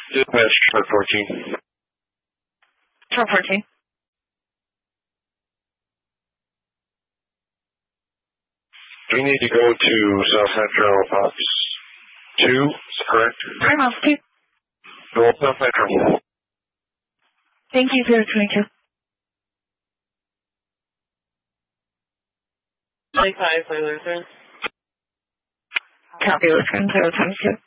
Dispatch, truck 14. Truck 14. We need to go to South Metro Box 2, correct? Hi, Box 2. Go South Metro. Thank you, 022. 25, Lutheran. Copy, Lutheran, 022.